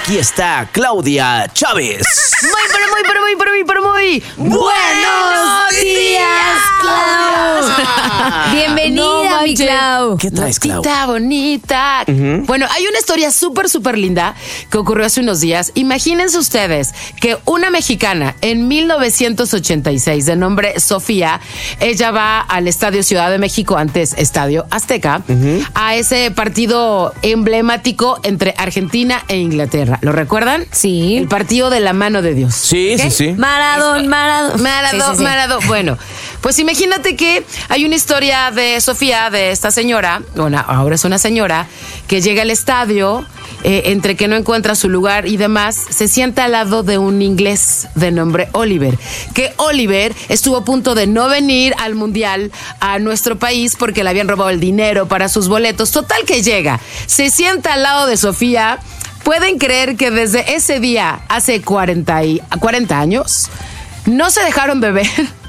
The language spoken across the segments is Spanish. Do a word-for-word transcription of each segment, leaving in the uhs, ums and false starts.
aquí está Claudia Chávez. Muy, pero muy, pero muy, pero muy, pero muy. ¡Buenos días, Clau! Bienvenida, No mi Clau. ¿Qué traes, Clau? Notita bonita. Uh-huh. Bueno, hay una historia súper, súper linda que ocurrió hace unos días. Imagínense ustedes que una mexicana en mil novecientos ochenta y seis, de nombre Sofía, ella va al Estadio Ciudad de México, antes Estadio Azteca, uh-huh. a ese partido emblemático entre Argentina e Inglaterra. ¿Lo recuerdan? Sí. El partido de la mano de Dios. Sí, ¿Okay? sí, sí. Maradón, Maradón. Maradón, Sí, sí, sí. Maradón. Bueno, pues imagínate que hay una historia de Sofía, de esta señora, bueno, ahora es una señora, que llega al estadio, eh, entre que no encuentra su lugar y demás, se sienta al lado de un inglés de nombre Oliver, que Oliver estuvo a punto de no venir al Mundial a nuestro país porque le habían robado el dinero para sus boletos. Total que llega, se sienta al lado de Sofía. ¿Pueden creer que desde ese día, hace cuarenta, y, cuarenta años, no se dejaron beber?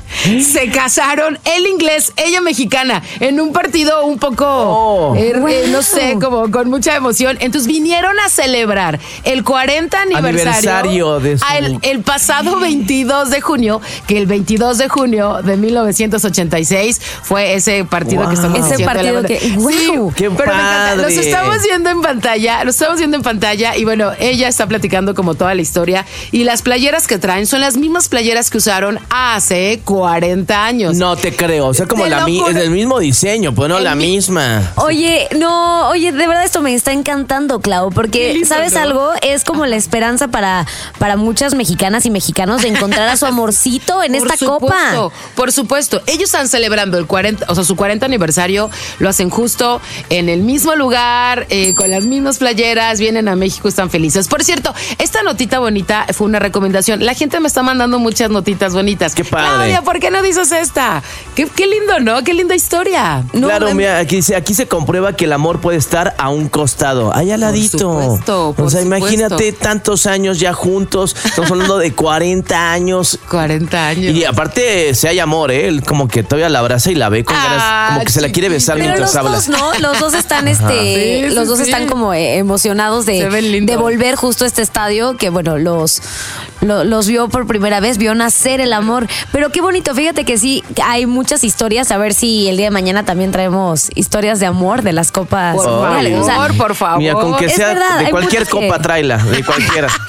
Se casaron, él inglés, ella mexicana, en un partido un poco, oh, eh, wow. eh, no sé, como con mucha emoción. Entonces vinieron a celebrar el cuarenta aniversario, aniversario de su... el, el pasado veintidós de junio, que el veintidós de junio de mil novecientos ochenta y seis fue ese partido wow. que estamos ese haciendo. Ese partido que, wow. Sí, qué pero padre. me encanta. Los estamos viendo en pantalla, los estamos viendo en pantalla y bueno, ella está platicando como toda la historia y las playeras que traen son las mismas playeras que usaron hace cuarenta años. No te creo, o sea, como la mi, es el mismo diseño, pues no el la mi... misma. Oye, no, oye, de verdad esto me está encantando, Clau, porque lindo, ¿sabes ¿no? algo? Es como la esperanza para, para muchas mexicanas y mexicanos de encontrar a su amorcito en por esta supuesto, copa. Por supuesto, ellos están celebrando el cuarenta, o sea, su cuarenta aniversario, lo hacen justo en el mismo lugar, eh, con las mismas playeras, vienen a México, están felices. Por cierto, esta notita bonita fue una recomendación. La gente me está mandando muchas notitas bonitas. Qué padre. Claudia, ¿por qué no dices esta? Qué, qué lindo, ¿no? Qué linda historia. No, claro, me... mira, aquí, aquí se comprueba que el amor puede estar a un costado, ahí al ladito. Por supuesto, por o sea, supuesto. Imagínate tantos años ya juntos, estamos hablando de cuarenta años. cuarenta años. Y aparte, si hay amor, ¿eh? Él como que todavía la abraza y la ve con ah, ganas, como que se la quiere besar pero mientras los habla. Dos, ¿no? Los dos están, este, sí, los dos sí. están como eh, emocionados de, de volver justo a este estadio, que bueno, los, lo, los vio por primera vez, vio nacer el amor. Pero qué bonito, fíjate que sí, hay muchas historias, a ver si el día de mañana también traemos historias de amor de las copas. Por oh, favor, o sea, por favor. Mira, con que sea verdad, de cualquier copa, que... tráela, de cualquiera.